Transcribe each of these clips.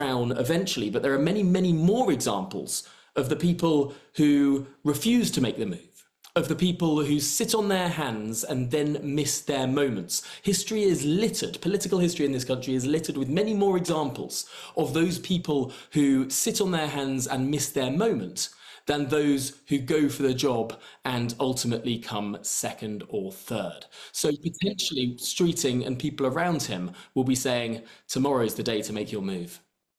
crown eventually, but there are many, many more examples of the people who refuse to make the move, of the people who sit on their hands and then miss their moments. History is littered, political history in this country is littered with many more examples of those people who sit on their hands and miss their moment than those who go for the job and ultimately come second or third. So potentially Streeting and people around him will be saying, tomorrow's the day to make your move.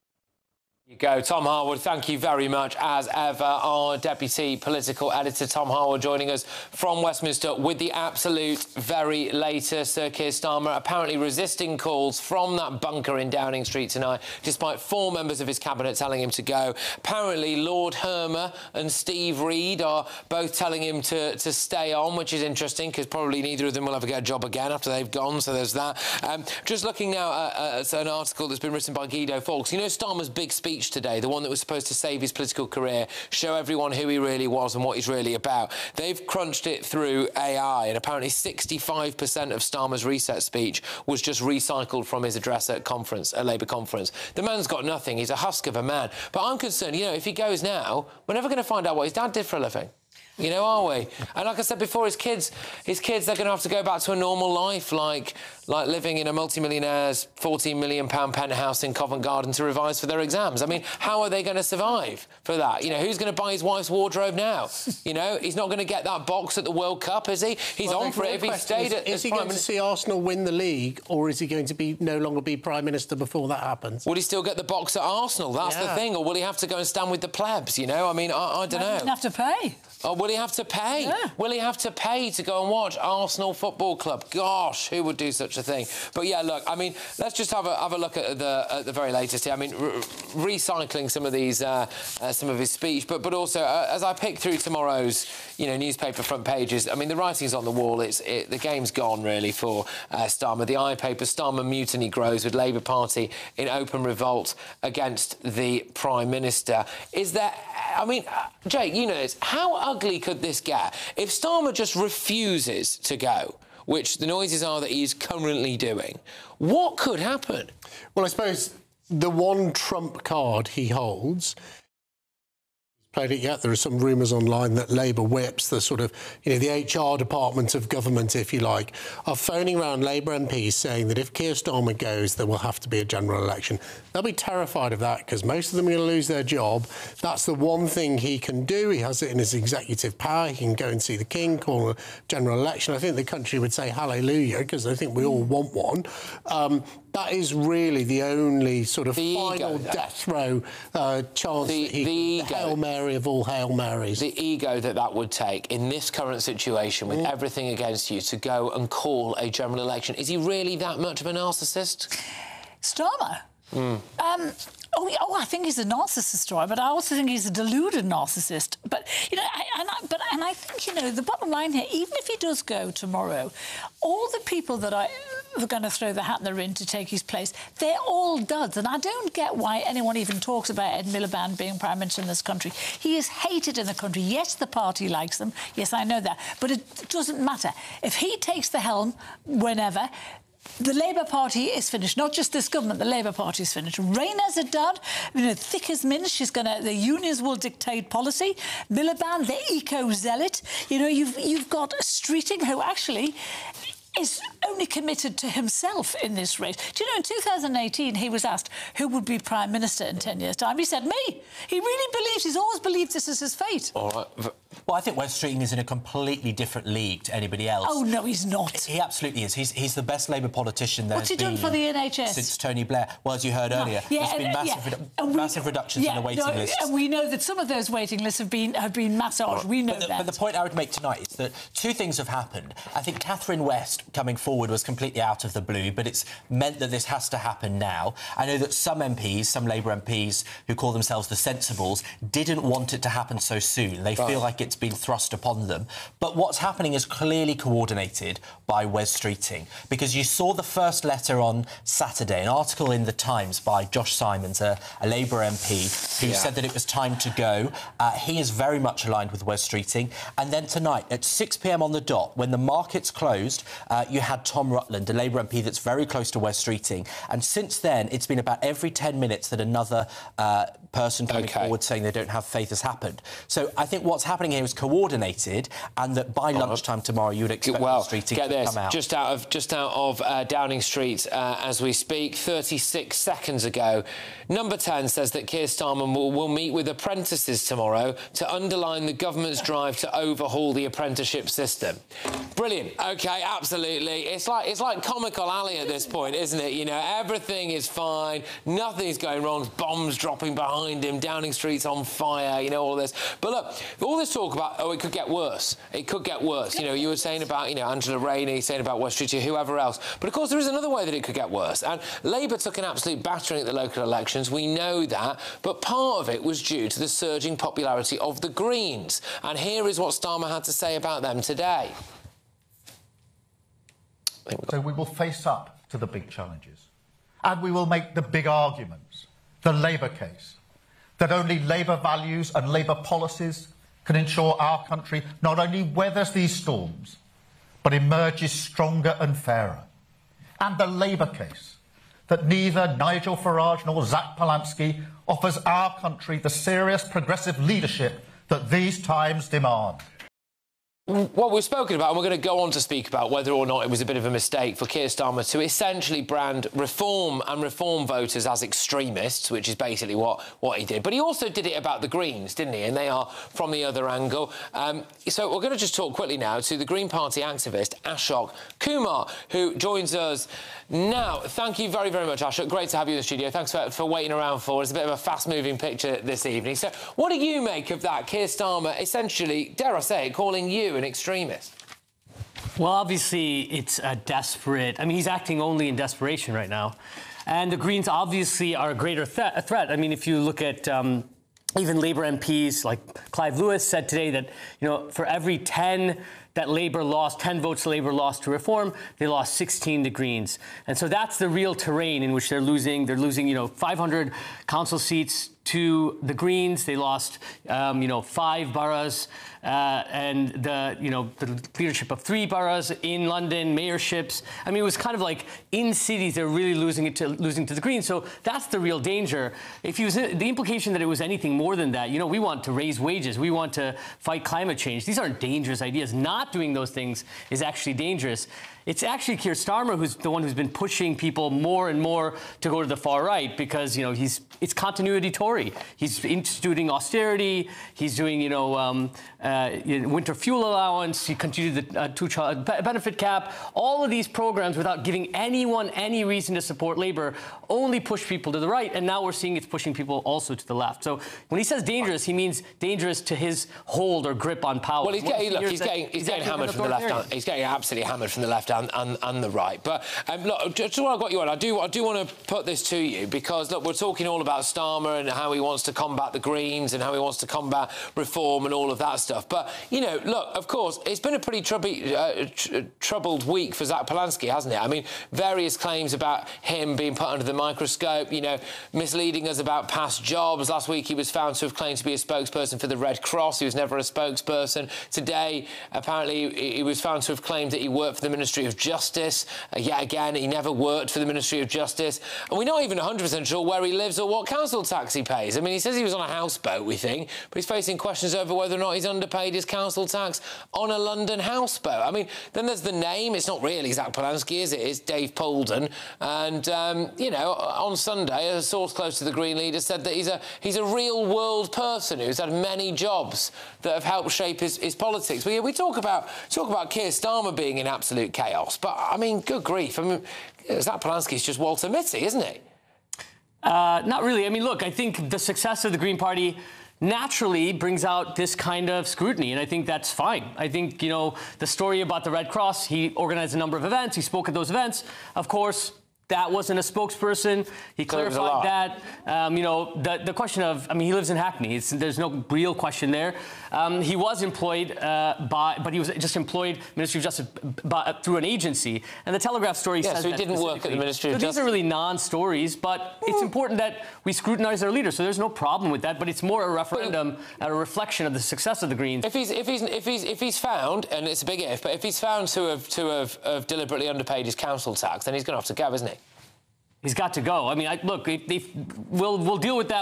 You go. Tom Harwood, thank you very much, as ever. Our Deputy Political Editor, Tom Harwood, joining us from Westminster with the absolute very latest. Sir Keir Starmer apparently resisting calls from that bunker in Downing Street tonight, despite 4 members of his cabinet telling him to go. Apparently, Lord Hermer and Steve Reid are both telling him to stay on, which is interesting, because probably neither of them will ever get a job again after they've gone, so there's that. Just looking now at an article that's been written by Guido Fawkes. You know Starmer's big speech today, the one that was supposed to save his political career, show everyone who he really was and what he's really about. They've crunched it through AI, and apparently 65% of Starmer's reset speech was just recycled from his address at Labour conference. The man's got nothing. He's a husk of a man. But I'm concerned, you know, if he goes now, we're never going to find out what his dad did for a living. You know, are we? And like I said before, his kids, they're going to have to go back to a normal life, like living in a multi-millionaire's £14 million penthouse in Covent Garden to revise for their exams. I mean, how are they going to survive for that? You know, who's going to buy his wife's wardrobe now? You know, he's not going to get that box at the World Cup, is he? He's on for it if he stayed at... Is he going to see Arsenal win the league, or is he going to no longer be Prime Minister before that happens? Will he still get the box at Arsenal? That's the thing. Or will he have to go and stand with the plebs, you know? I mean, I don't know. He doesn't have to pay. Oh, will he have to pay? Yeah. Will he have to pay to go and watch Arsenal Football Club? Gosh, who would do such a thing? But yeah, look, I mean, let's just have a look at the very latest here. I mean, recycling some of these, some of his speech, but also as I pick through tomorrow's, you know, newspaper front pages, I mean, the writing's on the wall. The game's gone really for Starmer. The iPaper, Starmer mutiny grows with Labour Party in open revolt against the Prime Minister. Is there? I mean, Jake, you know this. How ugly could this get if Starmer just refuses to go, which the noises are that he's currently doing? What could happen? Well, I suppose the one trump card he holds... played it yet. There are some rumours online that Labour whips, the sort of, you know, the HR department of government, if you like, are phoning around Labour MPs saying that if Keir Starmer goes, there will have to be a general election. They'll be terrified of that because most of them are going to lose their job. That's the one thing he can do. He has it in his executive power. He can go and see the King, call a general election. I think the country would say hallelujah because I think we all want one. That is really the only sort of final death row chance the Hail Mary of all Hail Marys. The ego that would take in this current situation with everything against you to go and call a general election. Is he really that much of a narcissist? Starmer? I think he's a narcissist, Roy, but I also think he's a deluded narcissist. But, you know, I think, you know, the bottom line here, even if he does go tomorrow, all the people that are going to throw the hat in the ring to take his place, they're all duds. And I don't get why anyone even talks about Ed Miliband being Prime Minister in this country. He is hated in the country. Yes, the party likes them. Yes, I know that. But it doesn't matter. If he takes the helm whenever... the Labour Party is finished. Not just this government, the Labour Party is finished. Rayner's a dud, you know, thick as mince. The unions will dictate policy. Miliband, the eco-zealot. You know, you've got Streeting, who actually is only committed to himself in this race. Do you know, in 2018, he was asked who would be Prime Minister in 10 years' time. He said, me. He really believes, he's always believed this is his fate. All right. Well, I think Wes Streeting is in a completely different league to anybody else. Oh, no, he's not. He absolutely is. He's the best Labour politician there's been... What's he done for the NHS? ...since Tony Blair. Well, as you heard earlier, there's been massive reductions in the waiting lists. And we know that some of those waiting lists have been massaged. We know that. But the point I would make tonight is that two things have happened. I think Catherine West coming forward was completely out of the blue, but it's meant that this has to happen now. I know that some Labour MPs, who call themselves the Sensibles, didn't want it to happen so soon. They feel like it's been thrust upon them. But what's happening is clearly coordinated by Wes Streeting, because you saw the first letter on Saturday, an article in The Times by Josh Simons, a Labour MP, who said that it was time to go. He is very much aligned with Wes Streeting. And then tonight, at 6 p.m. on the dot, when the markets closed, you had Tom Rutland, a Labour MP that's very close to Wes Streeting. And since then, it's been about every 10 minutes that another person coming forward saying they don't have faith has happened. So I think what's happening here is coordinated, and that by lunchtime tomorrow you would expect Wes Streeting to come out. Just out of Downing Street as we speak, 36 seconds ago, Number 10 says that Keir Starmer will meet with apprentices tomorrow to underline the government's drive to overhaul the apprenticeship system. Brilliant. OK, absolutely. It's like Comical Alley at this point, isn't it? You know, everything is fine, nothing's going wrong, bombs dropping behind him, Downing Street's on fire, you know, all this. But look, all this talk about, oh, it could get worse. It could get worse. You know, you were saying about, you know, Angela Rainey, saying about Wes Streeting, whoever else. But, of course, there is another way that it could get worse. And Labour took an absolute battering at the local elections. We know that. But part of it was due to the surging popularity of the Greens. And here is what Starmer had to say about them today. So we will face up to the big challenges. And we will make the big arguments. The Labour case. That only Labour values and Labour policies can ensure our country not only weathers these storms, but emerges stronger and fairer. And the Labour case, that neither Nigel Farage nor Zach Polansky offers our country the serious progressive leadership that these times demand. What we've spoken about, and we're going to go on to speak about whether or not it was a bit of a mistake for Keir Starmer to essentially brand Reform and Reform voters as extremists, which is basically what he did. But he also did it about the Greens, didn't he? And they are from the other angle. So we're going to just talk quickly now to the Green Party activist, Ashok Kumar, who joins us now. Thank you very, very much, Ashok. Great to have you in the studio. Thanks for waiting around for us. It's a bit of a fast-moving picture this evening. So what do you make of that? Keir Starmer essentially, dare I say it, calling you an extremist? Well, obviously, it's a desperate... I mean, he's acting only in desperation right now. And the Greens obviously are a greater threat. I mean, if you look at... even Labour MPs like Clive Lewis said today that, you know, for every 10 that Labour lost, 10 votes Labour lost to Reform, they lost 16 to Greens. And so that's the real terrain in which they're losing. They're losing, you know, 500 council seats to the Greens. They lost, 5 boroughs and the leadership of 3 boroughs in London, mayorships. I mean, it was kind of like in cities they're really losing to the Greens. So that's the real danger. If he was the implication that it was anything more than that, you know, we want to raise wages, we want to fight climate change. These aren't dangerous ideas. Not doing those things is actually dangerous. It's actually Keir Starmer who's the one who's been pushing people more and more to go to the far right because, you know, it's continuity Tory. He's instituting austerity. He's doing, winter fuel allowance. He continued the two-child benefit cap. All of these programs without giving anyone any reason to support Labour only push people to the right. And now we're seeing it's pushing people also to the left. So when he says dangerous, he means dangerous to his hold or grip on power. Well, he's getting hammered from the left. He's getting absolutely hammered from the left and the right. But look, just while I've got you on, I do want to put this to you because, look, we're talking all about Starmer and how he wants to combat the Greens and how he wants to combat Reform and all of that stuff. But, you know, look, of course, it's been a pretty troubled week for Zach Polansky, hasn't it? I mean, various claims about him being put under the microscope, you know, misleading us about past jobs. Last week he was found to have claimed to be a spokesperson for the Red Cross. He was never a spokesperson. Today, apparently, he was found to have claimed that he worked for the Ministry of Justice. Yet again, he never worked for the Ministry of Justice. And we're not even 100% sure where he lives or what council tax he pays. I mean, he says he was on a houseboat, we think, but he's facing questions over whether or not he's underpaid his council tax on a London houseboat. I mean, then there's the name. It's not really Zach Polansky, is it? It's Dave Polden. And, on Sunday, a source close to the Green leader said that he's a real-world person who's had many jobs that have helped shape his politics. But yeah, we talk about Keir Starmer being in absolute chaos. But, I mean, good grief. I mean, Zach Polansky's just Walter Mitty, isn't he? Not really. I mean, look, I think the success of the Green Party naturally brings out this kind of scrutiny, and I think that's fine. I think, you know, the story about the Red Cross, he organised a number of events, he spoke at those events. Of course, that wasn't a spokesperson. He clarified that. You know, the question of, I mean, he lives in Hackney. There's no real question there. He was employed but he was just employed Ministry of Justice through an agency. And the Telegraph story says so he didn't work at the Ministry of Justice. These are really non-stories, but it's important that we scrutinise our leaders. So there's no problem with that. But it's more a referendum and a reflection of the success of the Greens. If he's found, and it's a big if, but if he's found to have deliberately underpaid his council tax, then he's going to have to go, isn't he? He's got to go. I mean, look, we'll deal with that.